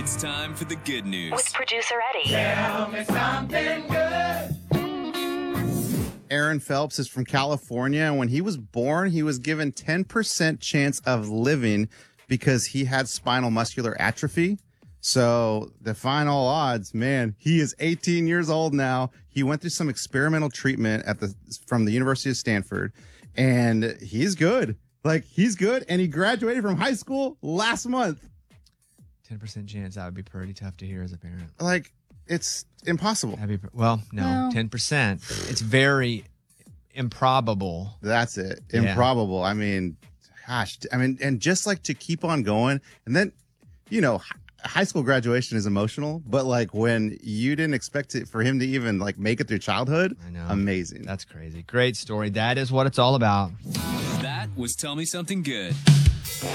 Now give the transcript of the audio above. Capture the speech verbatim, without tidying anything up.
It's time for the good news. With producer Eddie. Tell me something good. Aaron Phelps is from California, and when he was born, he was given ten percent chance of living because he had spinal muscular atrophy. So define all odds, man. He is eighteen years old now. He went through some experimental treatment at the from the University of Stanford, and he's good. Like, he's good, and he graduated from high school last month. ten percent chance, that would be pretty tough to hear as a parent. Like, it's impossible. That'd be, well, no, Well. ten percent. It's very improbable. That's it. Yeah. Improbable. I mean, gosh, I mean, and just like to keep on going. And then, you know, h- high school graduation is emotional, but like when you didn't expect it for him to even like make it through childhood, I know. amazing. That's crazy. Great story. That is what it's all about. That was Tell Me Something Good.